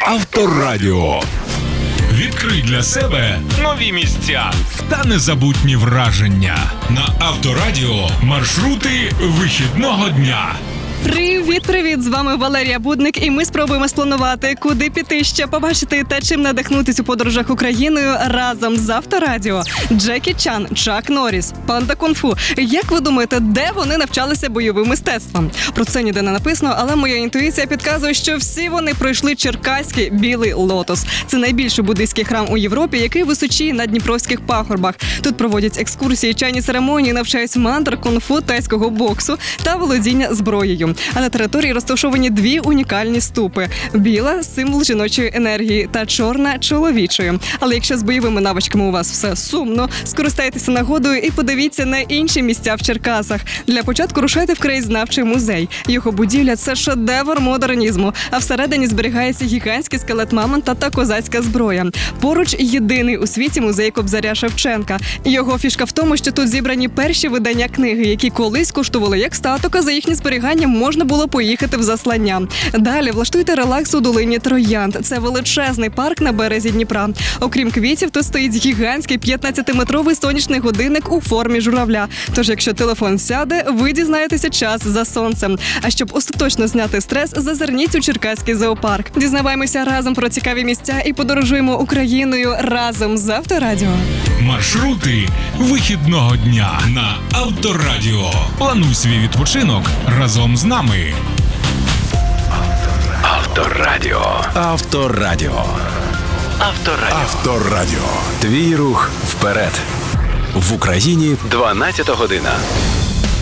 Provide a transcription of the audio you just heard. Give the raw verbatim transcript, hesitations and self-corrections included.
Авторадіо. Відкрий для себе нові місця та незабутні враження. На Авторадіо маршрути вихідного дня. Привіт-привіт! З вами Валерія Будник, і ми спробуємо спланувати, куди піти ще побачити та чим надихнутись у подорожах Україною разом з Авторадіо. Джекі Чан, Чак Норріс, Панда Кунг-фу. Як ви думаєте, де вони навчалися бойовим мистецтвам? Про це ніде не написано, але моя інтуїція підказує, що всі вони пройшли черкаський Білий Лотос. Це найбільший буддийський храм у Європі, який височіє на Дніпровських пагорбах. Тут проводять екскурсії, чайні церемонії, навчають мантр, кунг-фу, тайського боксу та володіння зброєю. А на території розташовані дві унікальні ступи. Біла – символ жіночої енергії та чорна – чоловічої. Але якщо з бойовими навичками у вас все сумно, скористайтеся нагодою і подивіться на інші місця в Черкасах. Для початку рушайте в краєзнавчий музей. Його будівля – це шедевр модернізму, а всередині зберігається гігантський скелет мамонта та козацька зброя. Поруч єдиний у світі музей Кобзаря Шевченка. Його фішка в тому, що тут зібрані перші видання книги, які колись коштували як статок, а за їхнє зберігання можна було поїхати в заслання. Далі влаштуйте релакс у долині Троянд. Це величезний парк на березі Дніпра. Окрім квітів, тут стоїть гігантський п'ятнадцятиметровий сонячний годинник у формі журавля. Тож, якщо телефон сяде, ви дізнаєтеся час за сонцем. А щоб остаточно зняти стрес, зазирніть у Черкаський зоопарк. Дізнаваємося разом про цікаві місця і подорожуємо Україною разом з Авторадіо. Маршрути вихідного дня на Авторадіо. Плануй свій відпочинок разом з нами. Авторадіо. Авторадіо. Авторадіо. Авторадіо. Твій рух вперед. В Україні дванадцята година.